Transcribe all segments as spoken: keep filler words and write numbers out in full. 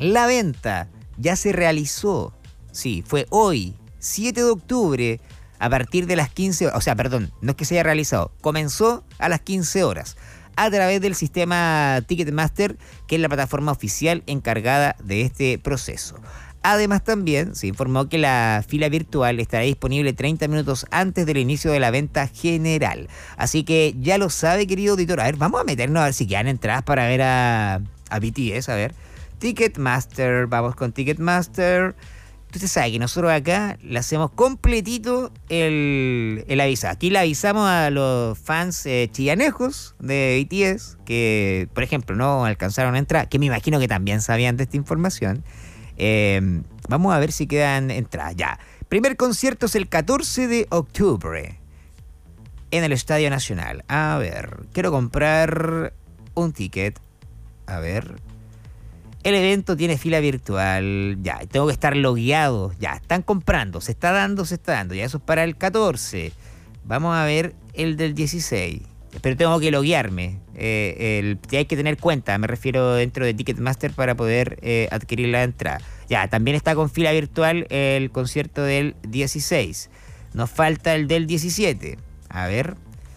La venta ya se realizó. Sí, fue hoy, siete de octubre, a partir de las quince horas. O sea, perdón, no es que se haya realizado. Comenzó a las quince horas. A través del sistema Ticketmaster, que es la plataforma oficial encargada de este proceso. Además, también se informó que la fila virtual estará disponible treinta minutos antes del inicio de la venta general. Así que ya lo sabe, querido auditor. A ver, vamos a meternos a ver si quedan entradas para ver a, a B T S. A ver, Ticketmaster, vamos con Ticketmaster. Usted sabe que nosotros acá le hacemos completito el, el aviso. Aquí le avisamos a los fans eh, chillanejos de B T S que, por ejemplo, no alcanzaron a entrar, que me imagino que también sabían de esta información. Eh, vamos a ver si quedan entradas. Ya. Primer concierto es el catorce de octubre en el Estadio Nacional. A ver, quiero comprar un ticket. A ver. El evento tiene fila virtual. Ya, tengo que estar logueado. Ya, están comprando. Se está dando, se está dando. Ya, eso es para el catorce. Vamos a ver el del dieciséis. Pero tengo que loguearme. Eh, el, hay que tener cuenta, me refiero dentro de Ticketmaster para poder eh, adquirir la entrada. Ya, también está con fila virtual el concierto del dieciséis. Nos falta el del diecisiete. A ver.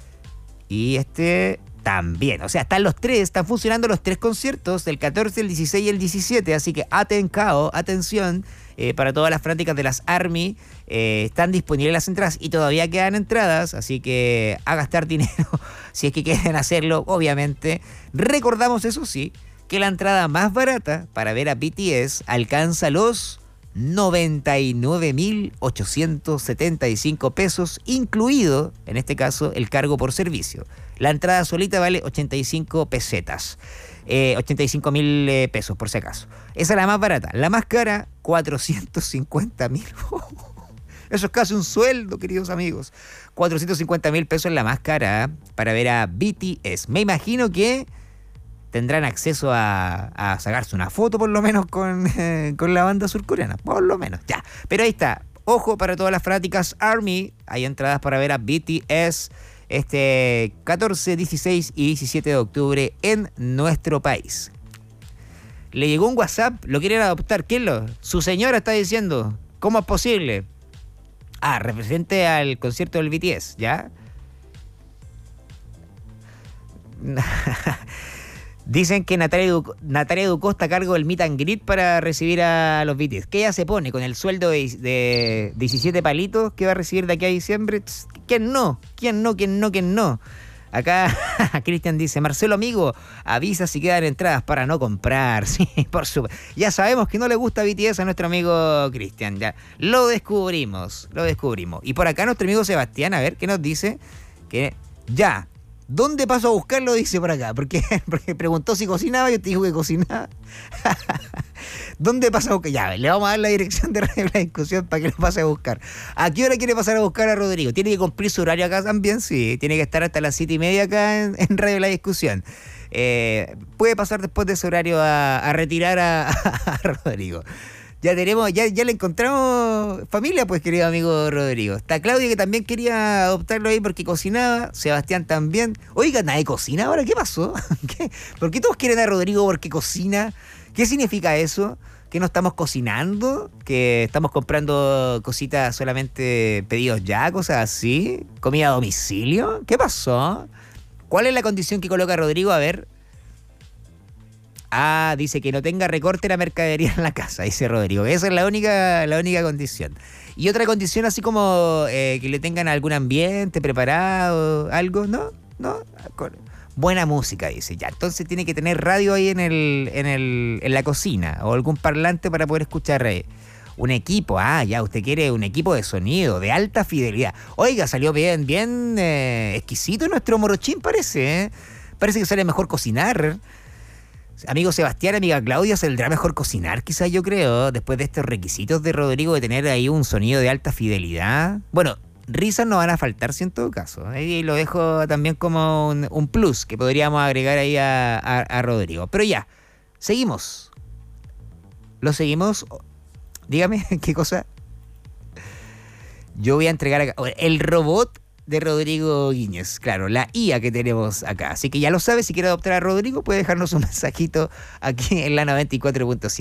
Y este también. O sea, están los tres, están funcionando los tres conciertos, el catorce, el dieciséis y el diecisiete. Así que atencao, atención. Eh, para todas las fanáticas de las ARMY, eh, están disponibles las entradas y todavía quedan entradas, así que a gastar dinero si es que quieren hacerlo, obviamente. Recordamos, eso sí, que la entrada más barata para ver a B T S alcanza los noventa y nueve mil ochocientos setenta y cinco pesos, incluido, en este caso, el cargo por servicio. La entrada solita vale ochenta y cinco pesetas. Eh, ochenta y cinco mil eh, pesos, por si acaso. Esa es la más barata. La más cara, cuatrocientos cincuenta mil. Eso es casi un sueldo, queridos amigos. cuatrocientos cincuenta mil pesos es la más cara, ¿eh? Para ver a B T S. Me imagino que tendrán acceso a, a sacarse una foto, por lo menos, con, eh, con la banda surcoreana. Por lo menos, ya. Pero ahí está. Ojo para todas las fanáticas ARMY. Hay entradas para ver a B T S este catorce, dieciséis y diecisiete de octubre en nuestro país. Le llegó un WhatsApp, lo quieren adoptar. ¿Quién lo? Su señora está diciendo. ¿Cómo es posible? Ah, represente al concierto del B T S, ¿ya? Dicen que Natalia Ducó, Natalia Ducó está a cargo del meet and greet para recibir a los B T S. ¿Qué ella se pone con el sueldo de, de diecisiete palitos que va a recibir de aquí a diciembre? ¿Quién no? ¿Quién no? ¿Quién no? ¿Quién no? Acá Cristian dice, Marcelo amigo, avisa si quedan entradas para no comprar. Sí, por supuesto. Ya sabemos que no le gusta B T S a nuestro amigo Cristian. Ya lo descubrimos, lo descubrimos. Y por acá nuestro amigo Sebastián, a ver, ¿qué nos dice? Que ya... ¿Dónde paso a buscarlo? Dice por acá. Porque, porque preguntó si cocinaba y yo te dijo que cocinaba. ¿Dónde pasa a buscar? Ya, le vamos a dar la dirección de Radio La Discusión para que lo pase a buscar. ¿A qué hora quiere pasar a buscar a Rodrigo? ¿Tiene que cumplir su horario acá también? Sí, tiene que estar hasta las siete y media acá en, en Radio La Discusión. Eh, puede pasar después de ese horario a, a retirar a, a Rodrigo. Ya tenemos, ya, ya le encontramos familia, pues, querido amigo Rodrigo. Está Claudia, que también quería adoptarlo ahí porque cocinaba. Sebastián también. Oiga, ¿nadie cocina ahora? ¿Qué pasó? ¿Qué? ¿Por qué todos quieren a Rodrigo porque cocina? ¿Qué significa eso? ¿Que no estamos cocinando? ¿Que estamos comprando cositas solamente pedidos ya? ¿Cosas así? ¿Comida a domicilio? ¿Qué pasó? ¿Cuál es la condición que coloca Rodrigo? A ver... Ah, dice que no tenga recorte la mercadería en la casa, dice Rodrigo. Esa es la única, la única condición. Y otra condición así como eh, que le tengan algún ambiente preparado, algo, ¿no? No, buena música, dice. Ya, entonces tiene que tener radio ahí en el, en el, en la cocina o algún parlante para poder escuchar eh, un equipo. Ah, ya, usted quiere un equipo de sonido de alta fidelidad. Oiga, salió bien, bien eh, exquisito nuestro morochín, parece, ¿eh? Parece que sale mejor cocinar. Amigo Sebastián, amiga Claudia, ¿saldrá mejor cocinar? Quizás, yo creo, después de estos requisitos de Rodrigo de tener ahí un sonido de alta fidelidad. Bueno, risas no van a faltar, si en todo caso. Ahí lo dejo también como un, un plus que podríamos agregar ahí a, a, a Rodrigo. Pero ya, seguimos. ¿Lo seguimos? Dígame, ¿qué cosa? Yo voy a entregar acá el robot de Rodrigo Guiñez, claro, la I A que tenemos acá. Así que ya lo sabes, si quiere adoptar a Rodrigo, puede dejarnos un mensajito aquí en la noventa y cuatro punto siete.